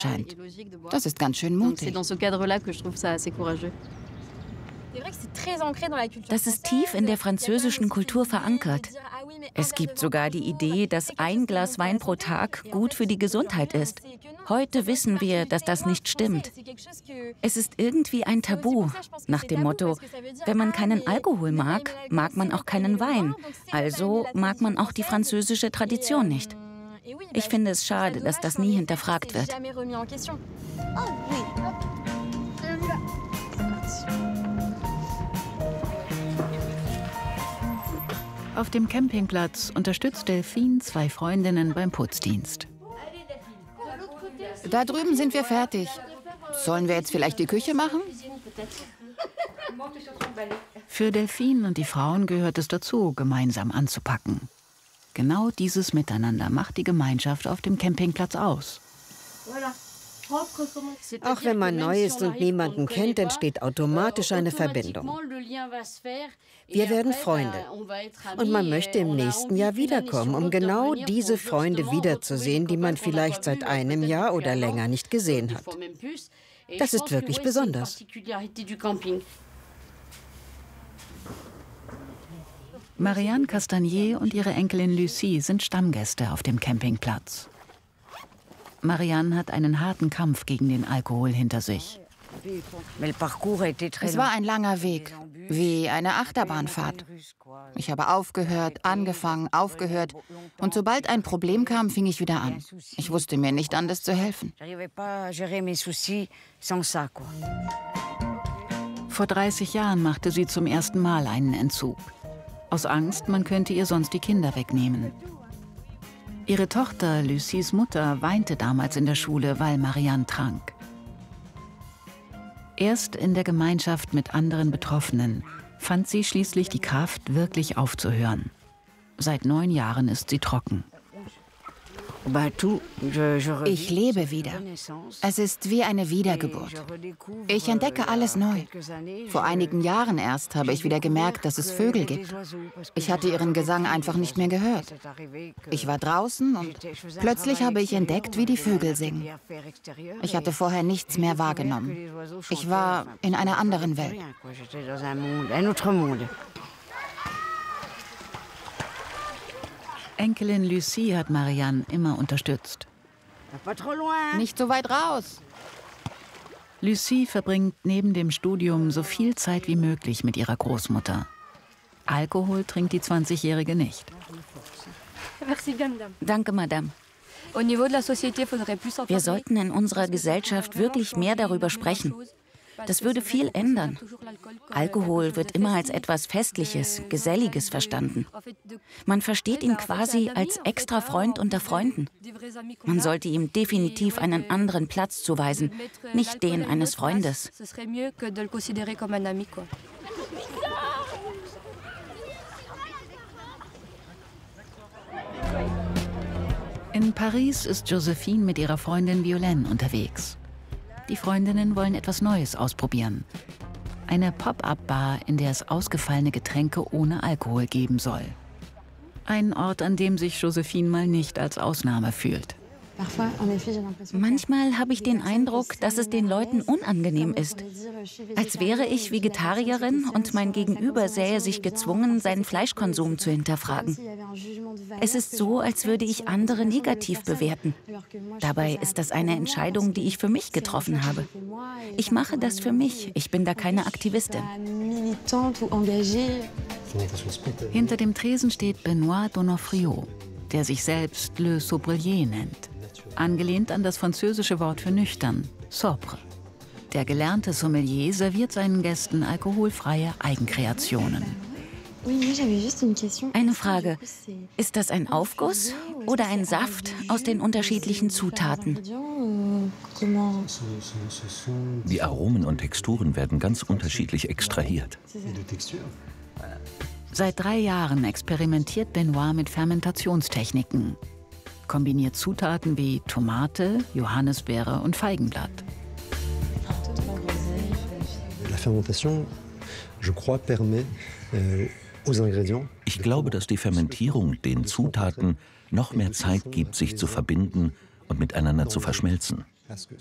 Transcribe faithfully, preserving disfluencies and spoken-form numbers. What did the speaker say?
scheint. Das ist ganz schön mutig. Das ist tief in der französischen Kultur verankert. Es gibt sogar die Idee, dass ein Glas Wein pro Tag gut für die Gesundheit ist. Heute wissen wir, dass das nicht stimmt. Es ist irgendwie ein Tabu, nach dem Motto, wenn man keinen Alkohol mag, mag man auch keinen Wein. Also mag man auch die französische Tradition nicht. Ich finde es schade, dass das nie hinterfragt wird. Auf dem Campingplatz unterstützt Delphine zwei Freundinnen beim Putzdienst. Da drüben sind wir fertig. Sollen wir jetzt vielleicht die Küche machen? Für Delphine und die Frauen gehört es dazu, gemeinsam anzupacken. Genau dieses Miteinander macht die Gemeinschaft auf dem Campingplatz aus. Auch wenn man neu ist und niemanden kennt, entsteht automatisch eine Verbindung. Wir werden Freunde. Und man möchte im nächsten Jahr wiederkommen, um genau diese Freunde wiederzusehen, die man vielleicht seit einem Jahr oder länger nicht gesehen hat. Das ist wirklich besonders. Marianne Castagnier und ihre Enkelin Lucie sind Stammgäste auf dem Campingplatz. Marianne hat einen harten Kampf gegen den Alkohol hinter sich. Es war ein langer Weg, wie eine Achterbahnfahrt. Ich habe aufgehört, angefangen, aufgehört. Und sobald ein Problem kam, fing ich wieder an. Ich wusste mir nicht anders zu helfen. Vor dreißig Jahren machte sie zum ersten Mal einen Entzug. Aus Angst, man könnte ihr sonst die Kinder wegnehmen. Ihre Tochter, Lucies Mutter, weinte damals in der Schule, weil Marianne trank. Erst in der Gemeinschaft mit anderen Betroffenen fand sie schließlich die Kraft, wirklich aufzuhören. Seit neun Jahren ist sie trocken. Ich lebe wieder. Es ist wie eine Wiedergeburt. Ich entdecke alles neu. Vor einigen Jahren erst habe ich wieder gemerkt, dass es Vögel gibt. Ich hatte ihren Gesang einfach nicht mehr gehört. Ich war draußen und plötzlich habe ich entdeckt, wie die Vögel singen. Ich hatte vorher nichts mehr wahrgenommen. Ich war in einer anderen Welt. Enkelin Lucie hat Marianne immer unterstützt. Nicht so weit raus. Lucie verbringt neben dem Studium so viel Zeit wie möglich mit ihrer Großmutter. Alkohol trinkt die zwanzigjährige nicht. Danke, Madame. Wir sollten in unserer Gesellschaft wirklich mehr darüber sprechen. Das würde viel ändern. Alkohol wird immer als etwas Festliches, Geselliges verstanden. Man versteht ihn quasi als extra Freund unter Freunden. Man sollte ihm definitiv einen anderen Platz zuweisen, nicht den eines Freundes. In Paris ist Josephine mit ihrer Freundin Violaine unterwegs. Die Freundinnen wollen etwas Neues ausprobieren. Eine Pop-up-Bar, in der es ausgefallene Getränke ohne Alkohol geben soll. Ein Ort, an dem sich Josephine mal nicht als Ausnahme fühlt. Manchmal habe ich den Eindruck, dass es den Leuten unangenehm ist. Als wäre ich Vegetarierin und mein Gegenüber sähe sich gezwungen, seinen Fleischkonsum zu hinterfragen. Es ist so, als würde ich andere negativ bewerten. Dabei ist das eine Entscheidung, die ich für mich getroffen habe. Ich mache das für mich. Ich bin da keine Aktivistin. Hinter dem Tresen steht Benoît Donofrio, der sich selbst Le Sobrier nennt. Angelehnt an das französische Wort für nüchtern, sobre. Der gelernte Sommelier serviert seinen Gästen alkoholfreie Eigenkreationen. Eine Frage. Ist das ein Aufguss oder ein Saft aus den unterschiedlichen Zutaten? Die Aromen und Texturen werden ganz unterschiedlich extrahiert. Seit drei Jahren experimentiert Benoît mit Fermentationstechniken. Kombiniert Zutaten wie Tomate, Johannisbeere und Feigenblatt. Ich glaube, dass die Fermentierung den Zutaten noch mehr Zeit gibt, sich zu verbinden und miteinander zu verschmelzen.